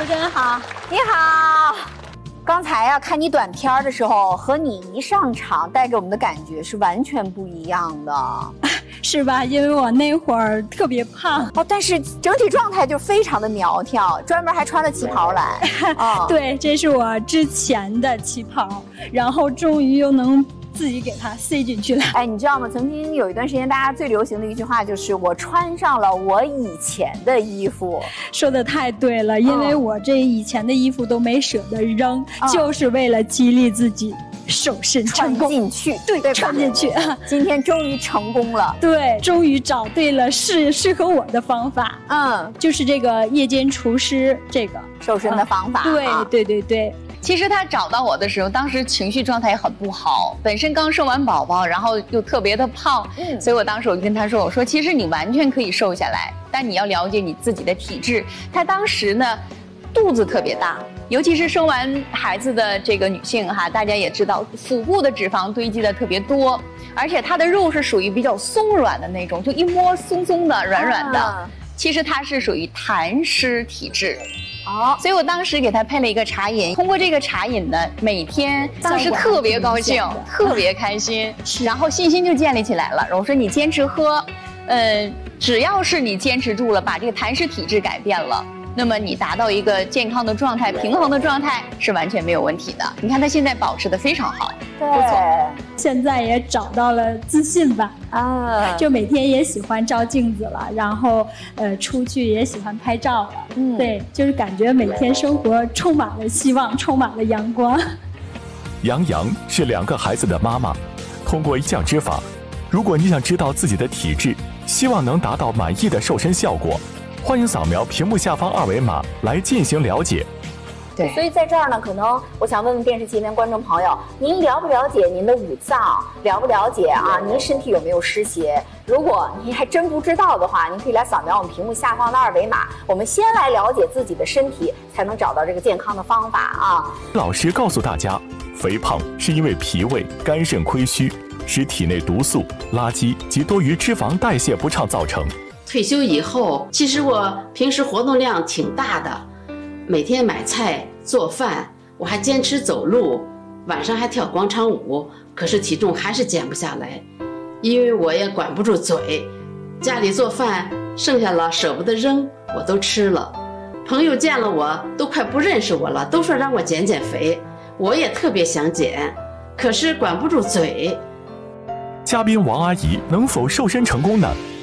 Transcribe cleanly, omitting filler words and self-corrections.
真好。 你好。刚才呀，看你短片的时候，和你一上场带给我们的感觉是完全不一样的， 是吧？因为我那会儿特别胖哦，但是整体状态就非常的苗条，专门还穿了旗袍来。 哦，对，这是我之前的旗袍，然后终于又能自己给它塞进去了。 哎，你知道吗？曾经有一段时间，大家最流行的一句话就是“我穿上了我以前的衣服”。 说的太对了，因为我这以前的衣服都没舍得扔，就是为了激励自己瘦身成功。 穿进去， 对，穿进去。 今天终于成功了。 对，终于找对了适合我的方法。就是这个夜间厨师这个瘦身的方法。 对。 其实他找到我的时候，当时情绪状态也很不好，本身刚生完宝宝，然后又特别的胖，所以我当时我就跟他说，我说其实你完全可以瘦下来，但你要了解你自己的体质。他当时呢，肚子特别大，尤其是生完孩子的这个女性哈，大家也知道，腹部的脂肪堆积的特别多，而且她的肉是属于比较松软的那种，就一摸松松的、软软的。其实她是属于痰湿体质。所以我当时给他配了一个茶饮，通过这个茶饮呢，每天当时特别高兴，特别开心，然后信心就建立起来了。我说你坚持喝，只要是你坚持住了，把这个痰湿体质改变了，那么你达到一个健康的状态、平衡的状态是完全没有问题的。你看他现在保持得非常好， 不错。现在也找到了自信吧，就每天也喜欢照镜子了，然后出去也喜欢拍照了，对，就是感觉每天生活充满了希望，充满了阳光。 杨洋是2个孩子的妈妈，通过一项之法，如果你想知道自己的体质，希望能达到满意的瘦身效果，欢迎扫描屏幕下方2维码来进行了解。 对，所以在这儿呢，可能我想问问电视机前观众朋友，您了不了解您的五脏？了不了解啊？您身体有没有湿邪？如果您还真不知道的话，您可以来扫描我们屏幕下方的2维码。我们先来了解自己的身体，才能找到这个健康的方法啊。 老师告诉大家，肥胖是因为脾胃、肝肾亏虚，使体内毒素、垃圾及多余脂肪代谢不畅造成。 退休以后，其实我平时活动量挺大的，每天买菜做饭，我还坚持走路，晚上还跳广场舞，可是体重还是减不下来，因为我也管不住嘴，家里做饭剩下了舍不得扔，我都吃了。朋友见了我都快不认识我了，都说让我减减肥，我也特别想减，可是管不住嘴。 嘉宾王阿姨能否瘦身成功呢？